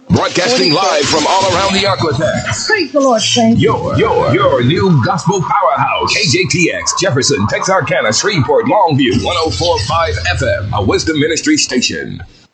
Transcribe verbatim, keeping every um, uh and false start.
Broadcasting live from all around the Aquatex. Praise the Lord, saints. Your, your, your new gospel powerhouse. K J T X, Jefferson, Texarkana, Shreveport, Longview, one oh four point five F M, a Wisdom Ministry station.